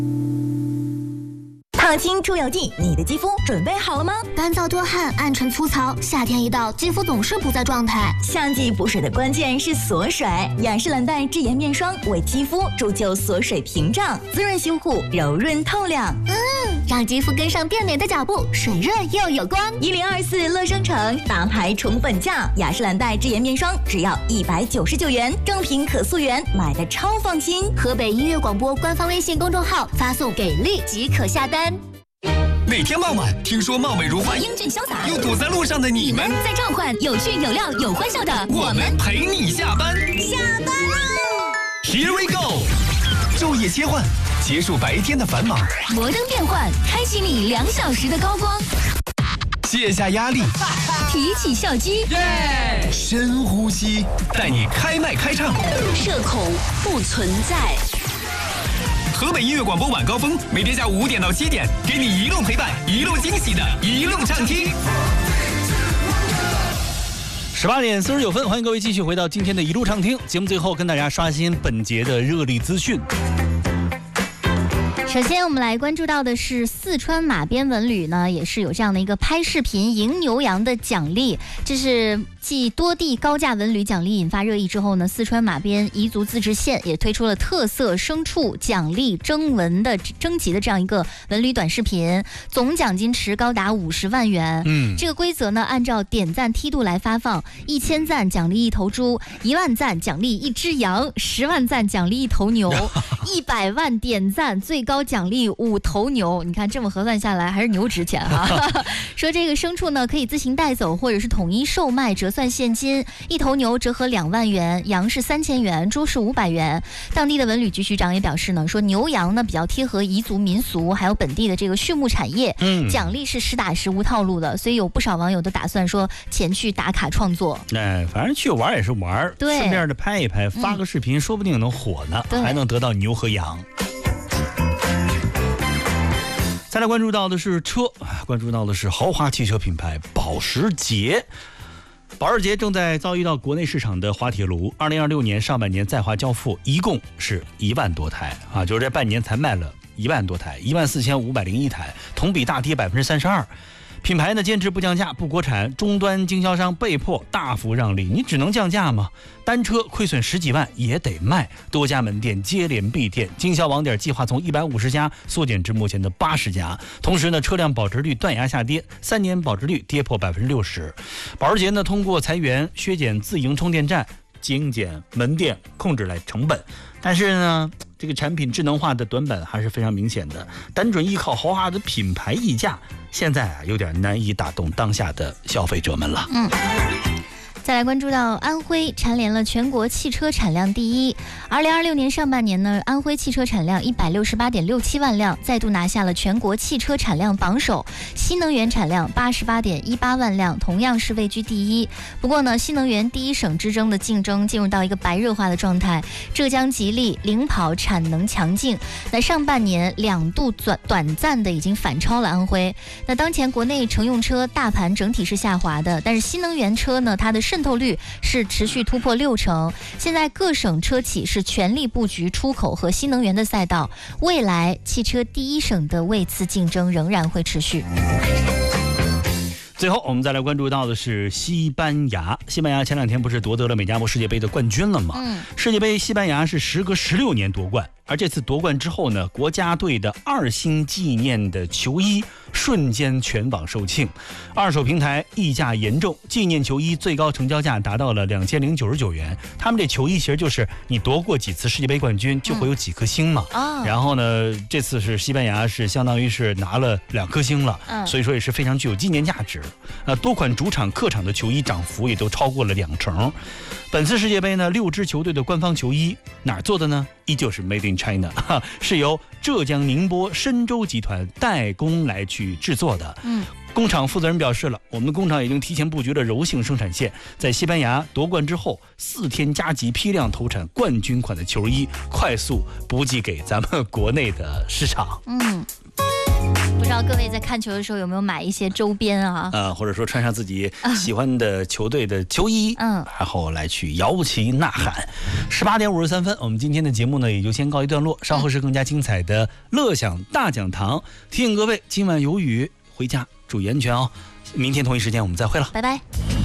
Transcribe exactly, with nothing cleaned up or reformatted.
烫青出油剂，你的肌肤准备好了吗？ 干燥多汗，暗沉粗糙，夏天一到，肌肤总是不在状态。 夏季补水的关键是锁水，雅诗兰黛智妍面霜为肌肤铸就锁水屏障，滋润修护，柔润透亮。 嗯，让肌肤跟上变美的脚步，水润又有光。 一零二四乐生城大牌宠本价，雅诗兰黛智妍面霜只要一百九十九元，正品可溯源，买的超放心。 河北音乐广播官方微信公众号发送给力即可下单。 那天傍晚，听说貌美如花、 英俊潇洒又堵在路上的你们， 在召唤有趣有料有欢笑的我们陪你下班。 下班喽 ！Here we go！ 昼夜切换，结束白天的繁忙， 摩登变换，开启你两小时的高光， 卸下压力， 提起笑肌， 耶！深呼吸，带你开麦开唱， 社恐不存在。 河北音乐广播晚高峰，每天下午五点到七点，给你一路陪伴，一路惊喜的，一路畅听。 十八点四十九分，欢迎各位继续回到今天的一路畅听节目。最后跟大家刷新本节的热力资讯。 首先我们来关注到的是四川马边文旅呢，也是有这样的一个拍视频迎牛羊的奖励。这是继多地高价文旅奖励引发热议之后呢，四川马边彝族自治县也推出了特色牲畜奖励征文的征集的这样一个文旅短视频，总奖金池高达五十万元。嗯，这个规则呢按照点赞梯度来发放，一千赞奖励一头猪，一万赞奖励一只羊，十万赞奖励一头牛，一百万点赞最高奖励五头牛。你看这么核算下来还是牛值钱哈、啊。说这个牲畜呢可以自行带走或者是统一售卖折算现金，一头牛折合两万元，羊是三千元，猪是五百元。当地的文旅局局长也表示呢，说牛羊呢比较贴合彝族民俗还有本地的这个畜牧产业，嗯，奖励是实打实无套路的，所以有不少网友都打算说前去打卡创作。 哎，反正去玩也是玩， 对， 顺便的拍一拍，发个视频，嗯、说不定能火呢，还能得到牛和羊。再来关注到的是车，关注到的是豪华汽车品牌保时捷。保时捷正在遭遇到国内市场的滑铁卢，二零二六年上半年在华交付一共是一万多台啊，就是这半年才卖了一万多台，一万四千五百零一台，同比大跌百分之三十二。品牌呢坚持不降价、不国产，终端经销商被迫大幅让利，你只能降价吗？单车亏损十几万也得卖，多家门店接连闭店，经销网点计划从一百五十家缩减至目前的八十家。同时呢，车辆保值率断崖下跌，三年保值率跌破百分之六十。保时捷呢通过裁员、削减自营充电站、精简门店，控制来成本。但是呢，这个产品智能化的短板还是非常明显的，单纯依靠豪华的品牌溢价，现在啊有点难以打动当下的消费者们了。嗯。 再来关注到安徽蝉联了全国汽车产量第一。二零二六年上半年呢，安徽汽车产量一百六十八点六七万辆，再度拿下了全国汽车产量榜首。新能源产量八十八点一八万辆，同样是位居第一。不过呢，新能源第一省之争的竞争进入到一个白热化的状态，浙江吉利领跑产能强劲。那上半年两度短短暂的已经反超了安徽。那当前国内乘用车大盘整体是下滑的，但是新能源车呢，它的渗透率是持续突破六成。现在各省车企是全力布局出口和新能源的赛道，未来汽车第一省的位次竞争仍然会持续。 最后我们再来关注到的是西班牙。西班牙前两天不是夺得了美加墨世界杯的冠军了吗？嗯，世界杯西班牙是时隔十六年夺冠，而这次夺冠之后呢，国家队的二星纪念的球衣瞬间全网售罄，二手平台溢价严重，纪念球衣最高成交价达到了两千零九十九元。他们这球衣其实就是你夺过几次世界杯冠军就会有几颗星嘛。嗯、然后呢，这次是西班牙是相当于是拿了两颗星了，嗯、所以说也是非常具有纪念价值。呃，多款主场、客场的球衣涨幅也都超过了两成。本次世界杯呢，六支球队的官方球衣哪儿做的呢？依旧是 Made in China， 是由浙江宁波深州集团代工来去制作的。嗯，工厂负责人表示了，我们的工厂已经提前布局了柔性生产线，在西班牙夺冠之后，四天加急批量投产冠军款的球衣，快速补给给咱们国内的市场。嗯。 知道各位在看球的时候有没有买一些周边啊？ 呃，或者说穿上自己喜欢的球队的球衣， 嗯， 然后来去摇旗呐喊。十八点五十三分，我们今天的节目呢也就先告一段落，稍后是更加精彩的乐享大讲堂。提醒各位，今晚有雨，回家注意安全哦。明天同一时间我们再会了， 拜拜。